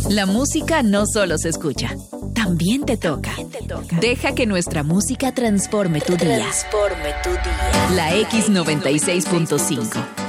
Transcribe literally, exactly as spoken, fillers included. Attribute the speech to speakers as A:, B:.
A: La música no solo se escucha, también te toca. Deja que nuestra música transforme tu día.
B: Transforme tu día.
A: La X noventa y seis punto cinco.